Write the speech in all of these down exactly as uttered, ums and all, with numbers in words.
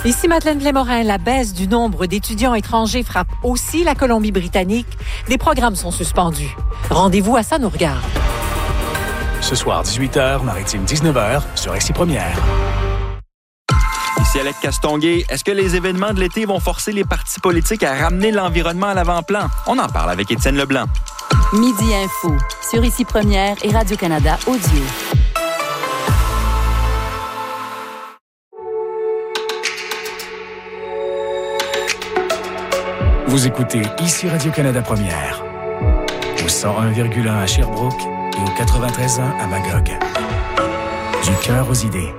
Ici Madeleine Blais-Morin, la baisse du nombre d'étudiants étrangers frappe aussi la Colombie-Britannique. Des programmes sont suspendus. Rendez-vous à Ça nous regarde. Ce soir, dix-huit heures, Maritime dix-neuf heures, sur X Première. Ici Alec Castonguay. Est-ce que les événements de l'été vont forcer les partis politiques à ramener l'environnement à l'avant-plan? On en parle avec Étienne Leblanc. Midi Info, sur Ici Première et Radio-Canada Audio. Vous écoutez Ici Radio-Canada Première, au cent un virgule un à Sherbrooke et au quatre-vingt-treize virgule un à Magog. Du cœur aux idées.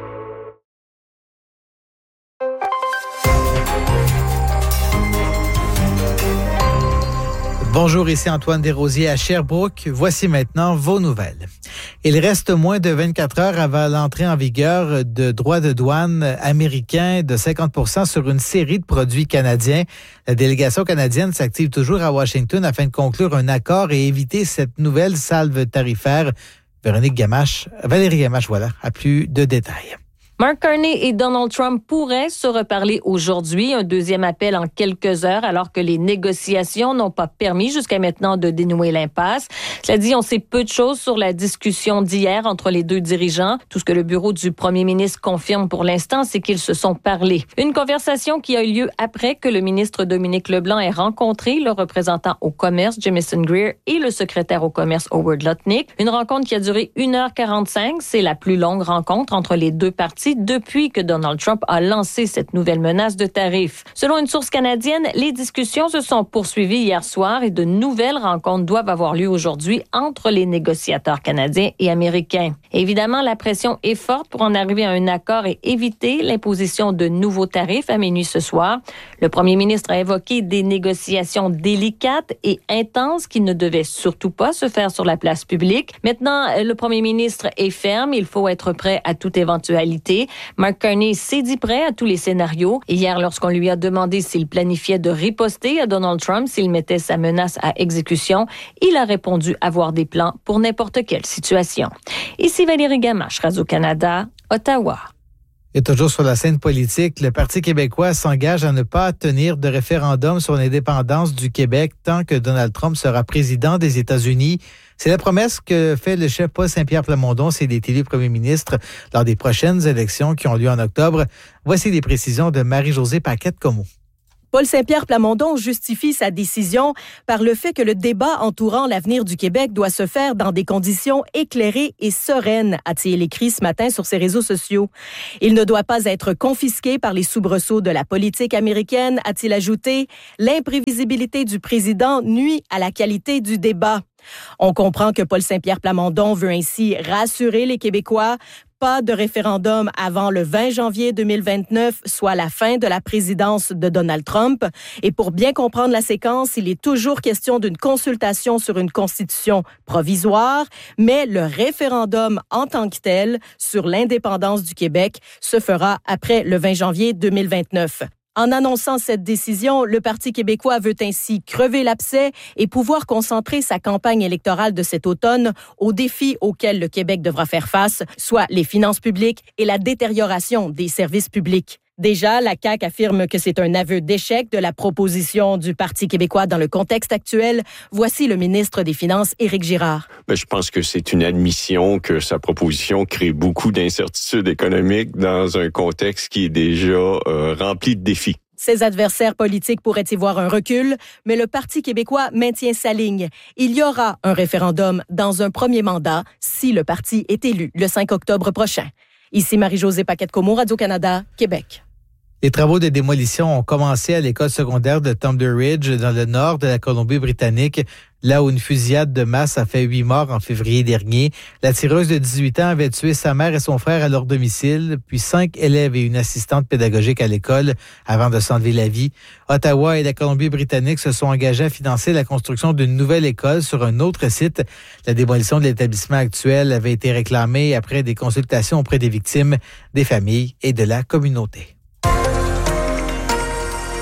Bonjour, ici Antoine Desrosiers à Sherbrooke. Voici maintenant vos nouvelles. Il reste moins de vingt-quatre heures avant l'entrée en vigueur de droits de douane américains de cinquante pour cent sur une série de produits canadiens. La délégation canadienne s'active toujours à Washington afin de conclure un accord et éviter cette nouvelle salve tarifaire. Véronique Gamache, Valérie Gamache, voilà, a plus de détails. Mark Carney et Donald Trump pourraient se reparler aujourd'hui. Un deuxième appel en quelques heures alors que les négociations n'ont pas permis jusqu'à maintenant de dénouer l'impasse. Cela dit, on sait peu de choses sur la discussion d'hier entre les deux dirigeants. Tout ce que le bureau du premier ministre confirme pour l'instant, c'est qu'ils se sont parlé. Une conversation qui a eu lieu après que le ministre Dominique Leblanc ait rencontré le représentant au commerce, Jamieson Greer, et le secrétaire au commerce, Howard Lutnick. Une rencontre qui a duré une heure quarante-cinq. C'est la plus longue rencontre entre les deux parties depuis que Donald Trump a lancé cette nouvelle menace de tarifs. Selon une source canadienne, les discussions se sont poursuivies hier soir et de nouvelles rencontres doivent avoir lieu aujourd'hui entre les négociateurs canadiens et américains. Évidemment, la pression est forte pour en arriver à un accord et éviter l'imposition de nouveaux tarifs à minuit ce soir. Le premier ministre a évoqué des négociations délicates et intenses qui ne devaient surtout pas se faire sur la place publique. Maintenant, le premier ministre est ferme. Il faut être prêt à toute éventualité. Mark Carney s'est dit prêt à tous les scénarios. Hier, lorsqu'on lui a demandé s'il planifiait de riposter à Donald Trump, s'il mettait sa menace à exécution, il a répondu avoir des plans pour n'importe quelle situation. Ici Valérie Gamache, Radio-Canada, Ottawa. Et toujours sur la scène politique, le Parti québécois s'engage à ne pas tenir de référendum sur l'indépendance du Québec tant que Donald Trump sera président des États-Unis. C'est la promesse que fait le chef Paul Saint-Pierre Plamondon s'il est élu premier ministre lors des prochaines élections qui ont lieu en octobre. Voici les précisions de Marie-Josée Paquette-Comeau. Paul Saint-Pierre Plamondon justifie sa décision par le fait que le débat entourant l'avenir du Québec doit se faire dans des conditions éclairées et sereines, a-t-il écrit ce matin sur ses réseaux sociaux. Il ne doit pas être confisqué par les soubresauts de la politique américaine, a-t-il ajouté. L'imprévisibilité du président nuit à la qualité du débat. On comprend que Paul Saint-Pierre Plamondon veut ainsi rassurer les Québécois. Pas de référendum avant le vingt janvier deux mille vingt-neuf, soit la fin de la présidence de Donald Trump. Et pour bien comprendre la séquence, il est toujours question d'une consultation sur une constitution provisoire, mais le référendum en tant que tel sur l'indépendance du Québec se fera après le vingt janvier deux mille vingt-neuf. En annonçant cette décision, le Parti québécois veut ainsi crever l'abcès et pouvoir concentrer sa campagne électorale de cet automne aux défis auxquels le Québec devra faire face, soit les finances publiques et la détérioration des services publics. Déjà, la C A Q affirme que c'est un aveu d'échec de la proposition du Parti québécois dans le contexte actuel. Voici le ministre des Finances, Éric Girard. Ben, je pense que c'est une admission que sa proposition crée beaucoup d'incertitudes économiques dans un contexte qui est déjà euh, rempli de défis. Ses adversaires politiques pourraient y voir un recul, mais le Parti québécois maintient sa ligne. Il y aura un référendum dans un premier mandat si le parti est élu le cinq octobre prochain. Ici Marie-Josée Paquette-Comeau, Radio-Canada, Québec. Les travaux de démolition ont commencé à l'école secondaire de Thunder Ridge, dans le nord de la Colombie-Britannique, là où une fusillade de masse a fait huit morts en février dernier. La tireuse de dix-huit ans avait tué sa mère et son frère à leur domicile, puis cinq élèves et une assistante pédagogique à l'école avant de s'enlever la vie. Ottawa et la Colombie-Britannique se sont engagés à financer la construction d'une nouvelle école sur un autre site. La démolition de l'établissement actuel avait été réclamée après des consultations auprès des victimes, des familles et de la communauté.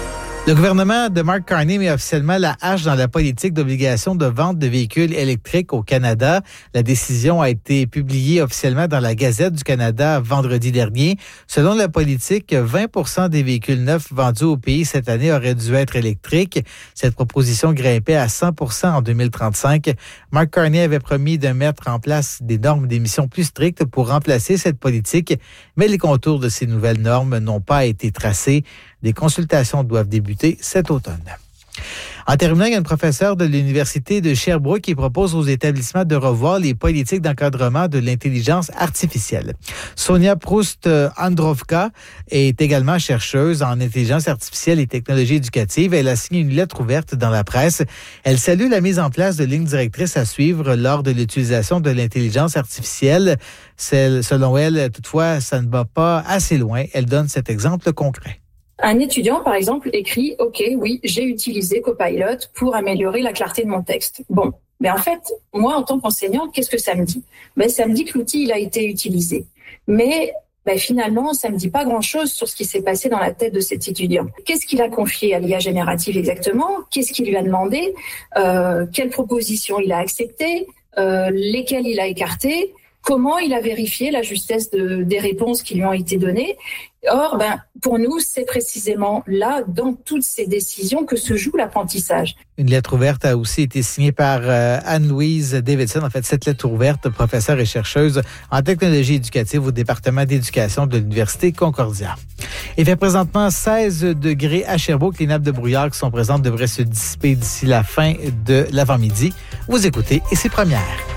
Le gouvernement de Mark Carney met officiellement la hache dans la politique d'obligation de vente de véhicules électriques au Canada. La décision a été publiée officiellement dans la Gazette du Canada vendredi dernier. Selon la politique, vingt pour cent des véhicules neufs vendus au pays cette année auraient dû être électriques. Cette proposition grimpait à cent pour cent en deux mille trente-cinq. Mark Carney avait promis de mettre en place des normes d'émissions plus strictes pour remplacer cette politique, mais les contours de ces nouvelles normes n'ont pas été tracés. Des consultations doivent débuter cet automne. En terminant, il y a une professeure de l'Université de Sherbrooke qui propose aux établissements de revoir les politiques d'encadrement de l'intelligence artificielle. Sonia Proust-Androvka est également chercheuse en intelligence artificielle et technologie éducative. Elle a signé une lettre ouverte dans la presse. Elle salue la mise en place de lignes directrices à suivre lors de l'utilisation de l'intelligence artificielle. Selon elle, toutefois, ça ne va pas assez loin. Elle donne cet exemple concret. Un étudiant, par exemple, écrit « Ok, oui, j'ai utilisé Copilot pour améliorer la clarté de mon texte. » Bon, mais en fait, moi, en tant qu'enseignante, qu'est-ce que ça me dit? Ben, ça me dit que l'outil, il a été utilisé. Mais ben, finalement, ça me dit pas grand-chose sur ce qui s'est passé dans la tête de cet étudiant. Qu'est-ce qu'il a confié à l'I A générative exactement? Qu'est-ce qu'il lui a demandé? euh, Quelles propositions il a acceptées? euh, Lesquelles il a écartées? Comment il a vérifié la justesse de, des réponses qui lui ont été données? Or, ben, pour nous, c'est précisément là, dans toutes ces décisions, que se joue l'apprentissage. Une lettre ouverte a aussi été signée par euh, Anne-Louise Davidson. En fait, cette lettre ouverte, professeure et chercheuse en technologie éducative au département d'éducation de l'Université Concordia. Il fait présentement seize degrés à Sherbrooke. Les nappes de brouillard qui sont présentes devraient se dissiper d'ici la fin de l'avant-midi. Vous écoutez Ici Première.